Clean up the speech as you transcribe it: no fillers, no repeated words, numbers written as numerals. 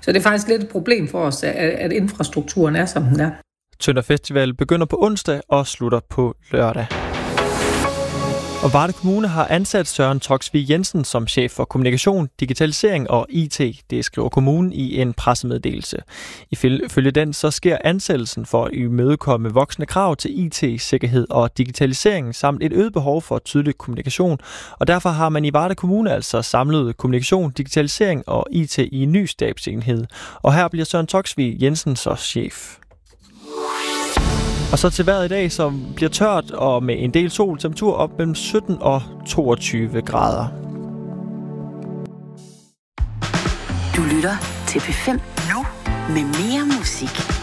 Så det er faktisk lidt et problem for os, at infrastrukturen er, som den er. Tønder Festival begynder på onsdag og slutter på lørdag. Og Varde Kommune har ansat Søren Toksvig Jensen som chef for kommunikation, digitalisering og IT. Det skriver kommunen i en pressemeddelelse. Ifølge den så sker ansættelsen for at imødekomme voksne krav til IT, sikkerhed og digitalisering samt et øget behov for tydelig kommunikation. Og derfor har man i Varde Kommune altså samlet kommunikation, digitalisering og IT i en ny stabsenhed. Og her bliver Søren Toksvig Jensen så chef. Og så til vejret i dag, som bliver tørt og med en del sol, temperatur op mellem 17 og 22 grader. Du lytter til P5 nu med mere musik.